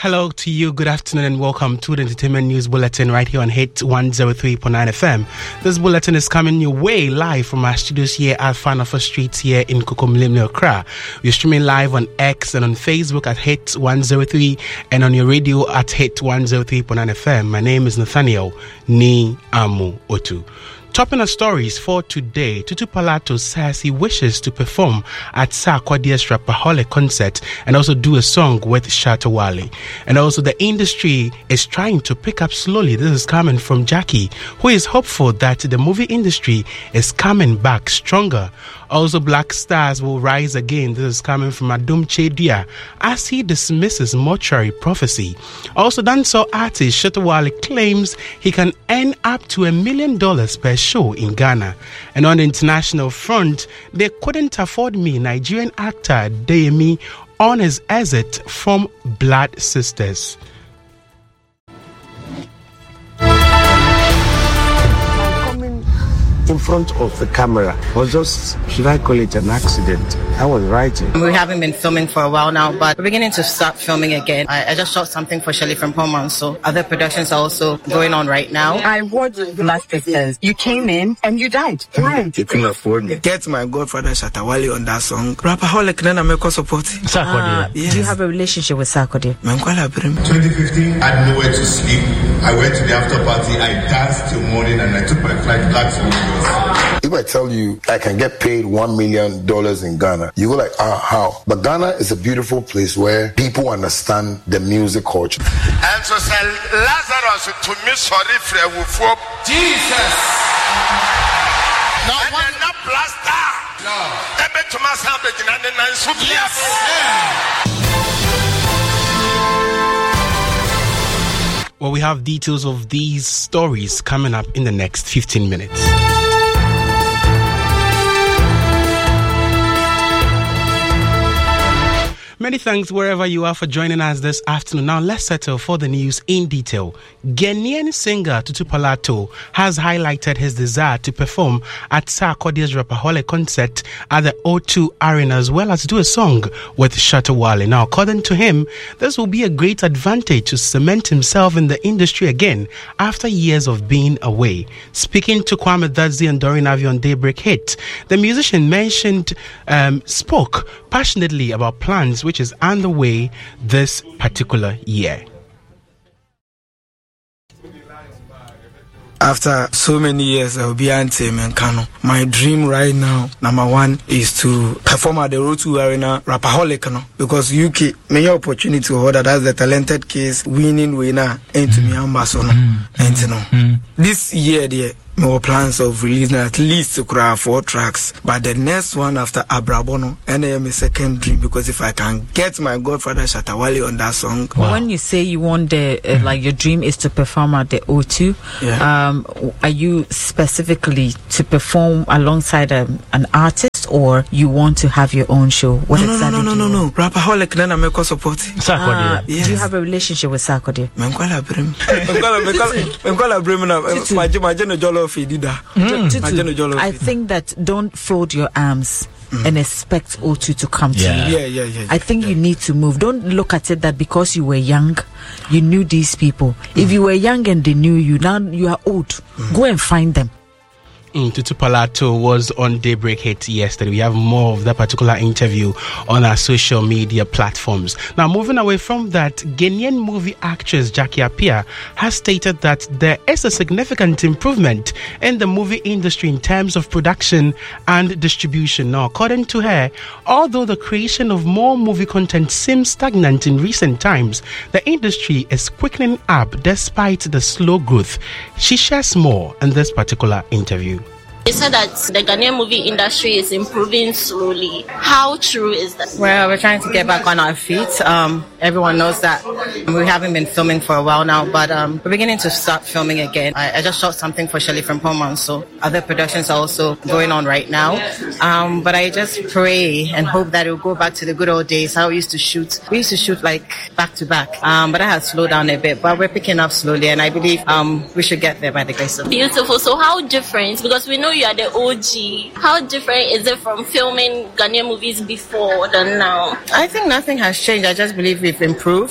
Hello to you, good afternoon and welcome to the Entertainment News Bulletin right here on Hit 103.9 FM. This bulletin is coming your way live from our studios here at Fanofa Street here in Kokomlemle, Accra. We're streaming live on X and on Facebook at Hit 103 and on your radio at Hit 103.9 FM. My name is Nathaniel Ni Amu Otu. Topping our stories for today, Tutu Palato says he wishes to perform at Sarkodie's Rapaholic concert and also do a song with Shatta Wale. And also the industry is trying to pick up slowly. This is coming from Jackie, who is hopeful that the movie industry is coming back stronger. Also, black stars will rise again. This is coming from Adum Chedia as he dismisses mortuary prophecy. Also, dancehall artist Shatta Wale claims he can earn up to $1 million per show in Ghana. And on the international front, they couldn't afford me. Nigerian actor Deyemi on his exit from Blood Sisters. In front of the camera was just, should I call it an accident? I was writing. We haven't been filming for a while now, but we're beginning to start filming again. I just shot something for Shelley from Pullman, so other productions are also going on right now. I watched The Last Sisters. You came in and you died. Why? You couldn't afford me. Get my godfather Shatta Wale on that song. Rapaholic Nana Meko support. Yes. Do you have a relationship with Sarkodie? 2015, I had nowhere to sleep. I went to the after party, I danced till morning, and I took my flight back to Lagos. If I tell you I can get paid $1 million in Ghana, you go like, how? But Ghana is a beautiful place where people understand the music culture. And so said Lazarus to me sorry for Jesus. No, and then that blaster. No. Yes. Well, we have details of these stories coming up in the next 15 minutes. Many thanks wherever you are for joining us this afternoon. Now let's settle for the news in detail. Ghanaian singer Tutu Palato has highlighted his desire to perform at Sarkodie's Rapaholic concert at the O2 Arena as well as do a song with Shatta Wale. Now, according to him, this will be a great advantage to cement himself in the industry again after years of being away. Speaking to Kwame Dadzi and Doreen Avi on Daybreak Hit, the musician spoke passionately about plans which is underway this particular year. After so many years, I'll be Kano. My dream right now, number one, is to perform at the O2 Arena Rapaholic, because UK may opportunity to hold that's the talented case winning winner into me ambassador. This year, there more plans of releasing at least 4 tracks, but the next one after Abrabono, and I am a second dream, because if I can get my godfather Shatta Wale on that song. Wow. When you say you want the like your dream is to perform at the O2, are you specifically to perform alongside an artist, or you want to have your own show? What exactly? No. Rapaholic Nana Meko support. Yes. Do you have a relationship with Sarkodie? I think that don't fold your arms and expect O2 to come to you. Yeah. I think you need to move. Don't look at it that because you were young, you knew these people. If you were young and they knew you, now you are old. Go and find them. Tutu Palato was on Daybreak Hit yesterday. We have more of that particular interview on our social media platforms. Now, moving away from that, Ghanaian movie actress Jackie Appiah has stated that there is a significant improvement in the movie industry in terms of production and distribution. Now, according to her, although the creation of more movie content seems stagnant in recent times, the industry is quickening up despite the slow growth. She shares more in this particular interview. They said that the Ghanaian movie industry is improving slowly. How true is that? Well, we're trying to get back on our feet. Everyone knows that we haven't been filming for a while now, but we're beginning to start filming again. I just shot something for Shelley from Pullman, so other productions are also going on right now. But I just pray and hope that it will go back to the good old days, how we used to shoot. We used to shoot like back to back, but that has slowed down a bit, but we're picking up slowly, and I believe we should get there by the grace of God. Beautiful. So how different, because we know you are the OG, how different is it from filming Ghanaian movies before than now? I think nothing has changed. I just believe we've improved.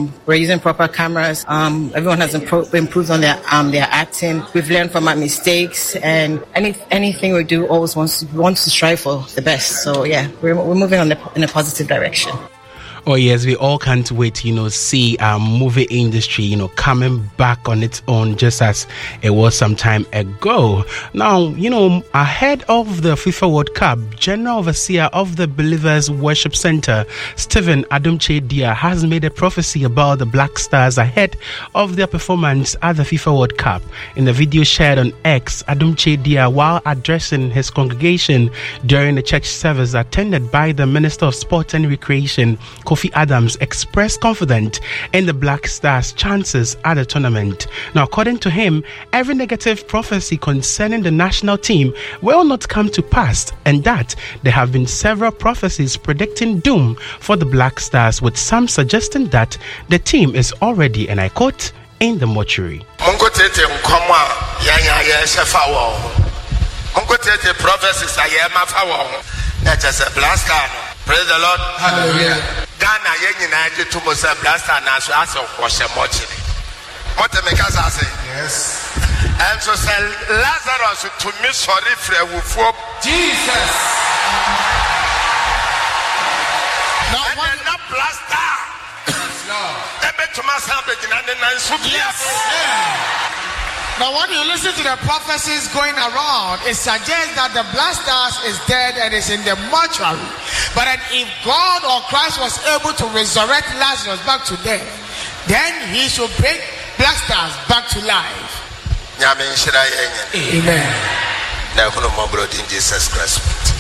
We're using proper cameras. Everyone has improved on their acting. We've learned from our mistakes, and anything we do always wants to strive for the best. So yeah, we're moving in a positive direction. Oh yes, we all can't wait to, see our movie industry, coming back on its own just as it was some time ago. Now, ahead of the FIFA World Cup, General Overseer of the Believers Worship Center, Stephen Adom-Chedia, has made a prophecy about the Black Stars ahead of their performance at the FIFA World Cup. In the video shared on X, Adom-Chedia, while addressing his congregation during the church service attended by the Minister of Sport and Recreation, Kofi Adams, expressed confidence in the Black Stars' chances at the tournament. Now, according to him, every negative prophecy concerning the national team will not come to pass, and that there have been several prophecies predicting doom for the Black Stars, with some suggesting that the team is already, and I quote, in the mortuary. Praise the Lord. Hallelujah. Ghana yenye to Musa Blaster and as was a mortuary. What the makers are saying? Yes. And so say Lazarus to me sorry for Jesus. Now one not Blaster. Yes. Now, when you listen to the prophecies going around, it suggests that the Black Stars is dead and is in the mortuary. But if God or Christ was able to resurrect Lazarus back to death, then he should bring Black Stars back to life. Amen. In Jesus Christ.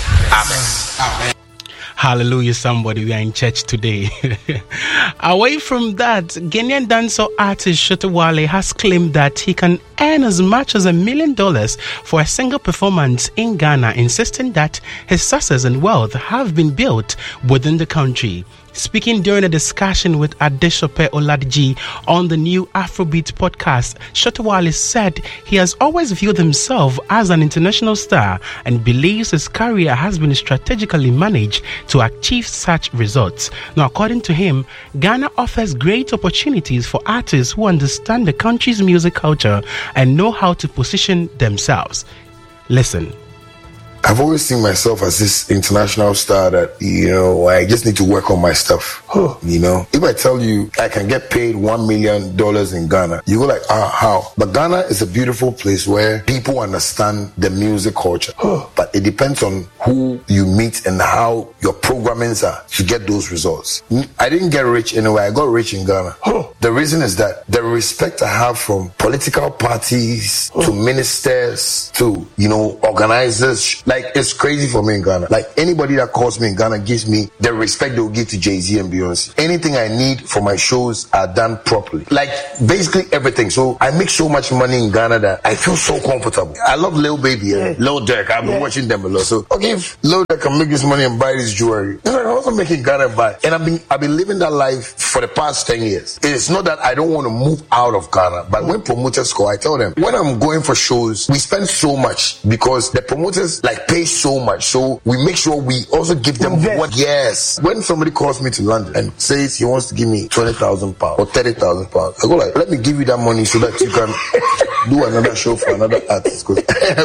Amen. Hallelujah, somebody. We are in church today. Away from that, Ghanaian dancehall artist Shatta Wale has claimed that he can earn as much as $1 million for a single performance in Ghana, insisting that his success and wealth have been built within the country. Speaking during a discussion with Adesope Oladiji on the new Afrobeat podcast, Shatta Wale said he has always viewed himself as an international star and believes his career has been strategically managed to achieve such results. Now, according to him, Ghana offers great opportunities for artists who understand the country's music culture and know how to position themselves. Listen. I've always seen myself as this international star that, I just need to work on my stuff. If I tell you I can get paid $1 million in Ghana, you go like, how? But Ghana is a beautiful place where people understand the music culture. But it depends on who you meet and how your programmings are to get those results. I didn't get rich anyway. I got rich in Ghana. The reason is that the respect I have from political parties to ministers to, organizers, like, it's crazy for me in Ghana. Like, anybody that calls me in Ghana gives me the respect they will give to Jay-Z and Beyonce. Anything I need for my shows are done properly. Like, basically everything. So I make so much money in Ghana that I feel so comfortable. I love Lil Baby and Lil Durk. I've been watching them a lot. So, okay, if Lil Durk can make this money and buy this jewelry, I also make it in Ghana and buy. And I've been living that life for the past 10 years. It's not that I don't want to move out of Ghana, but when promoters call, I tell them, when I'm going for shows, we spend so much because the promoters pay so much. So we make sure we also give them what. Yes. When somebody calls me to London and says he wants to give me £20,000 or £30,000, I go like, let me give you that money so that you can do another show for another artist. Because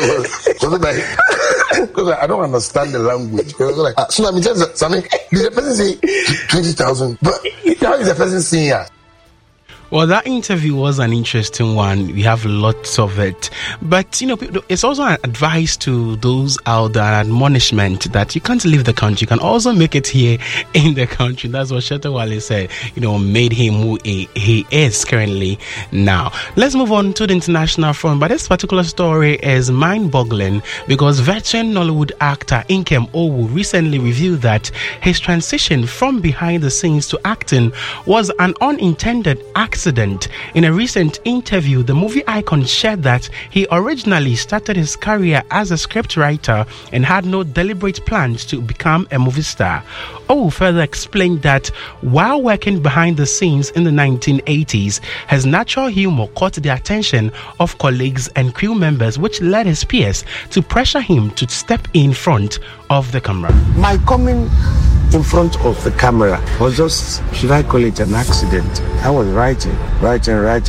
I don't understand the language. So I mean, just something. Did the person say 20,000? But how is the person saying that? Well, that interview was an interesting one. We have lots of it. But, it's also an advice to those out there, an admonishment that you can't leave the country. You can also make it here in the country. That's what Shatta Wale said, made him who he is currently now. Let's move on to the international front. But this particular story is mind-boggling because veteran Nollywood actor Nkem Owu recently revealed that his transition from behind the scenes to acting was an unintended accident. In a recent interview, the movie icon shared that he originally started his career as a scriptwriter and had no deliberate plans to become a movie star. Oh further explained that while working behind the scenes in the 1980s, his natural humor caught the attention of colleagues and crew members, which led his peers to pressure him to step in front of the camera. My coming in front of the camera. It was just, should I call it an accident? I was writing, and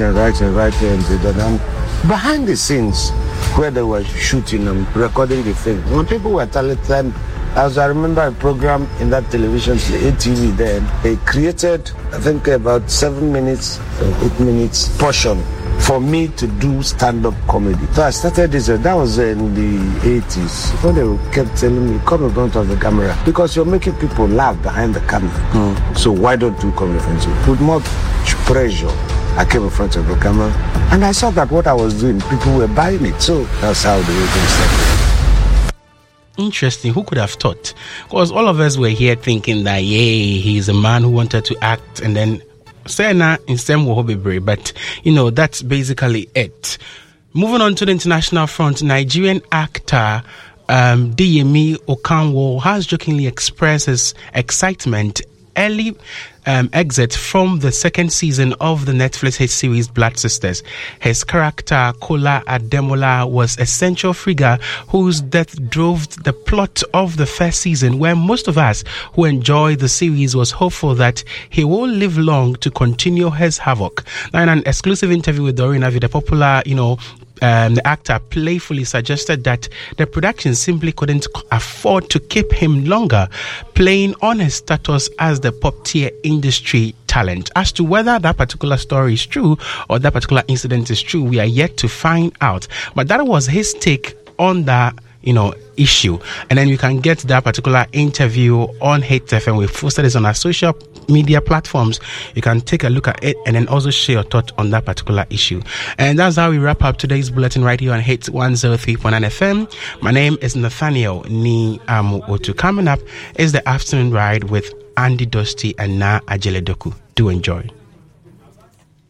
then I'm behind the scenes where they were shooting and recording the thing. When people were telling them, as I remember a program in that television, ATV then, they created, I think, about 7 minutes, 8 minutes portion for me to do stand-up comedy. So I started this, that was in the 80s. So they kept telling me, come in front of the camera, because you're making people laugh behind the camera. So why don't you come in front of it? Put more pressure. I came in front of the camera, and I saw that what I was doing, people were buying it. So that's how the whole thing started. Interesting. Who could have thought? Because all of us were here thinking that, yay, he's a man who wanted to act, and then Sena in Sem Wohobebre. But, that's basically it. Moving on to the international front, Nigerian actor Deyemi Okanwo has jokingly expressed his excitement early exit from the second season of the Netflix hit series Blood Sisters. His character Kola Ademola was a central figure whose death drove the plot of the first season, where most of us who enjoyed the series was hopeful that he will live long to continue his havoc. Now, in an exclusive interview with Doreen Avi, the popular, the actor playfully suggested that the production simply couldn't afford to keep him longer, playing on his status as the pop-tier industry talent. As to whether that particular story is true or that particular incident is true, we are yet to find out. But that was his take on that, issue. And then you can get that particular interview on Hit FM. We've posted this on our social media platforms. You can take a look at it and then also share your thought on that particular issue. And that's how we wrap up today's bulletin right here on Hit 103.9 FM. My name is Nathaniel Ni Amu-Otu. Coming up is the afternoon ride with Andy Dusty and Na Ajeledoku. Do enjoy.